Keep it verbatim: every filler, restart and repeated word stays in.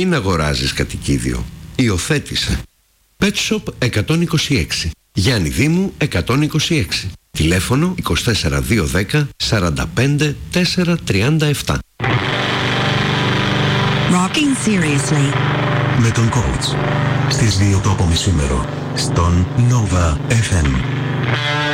Μην αγοράζεις κατοικίδιο. Υιοθέτησε. Pet Shop εκατόν είκοσι έξι. Γιάννη Δήμου εκατόν είκοσι έξι. Τηλέφωνο είκοσι τέσσερα δύο δέκα σαράντα πέντε τέσσερα τριάντα επτά. Rocking seriously. Με τον coach. Στις δύο το απομισήμερο. Στον Nova εφ εμ.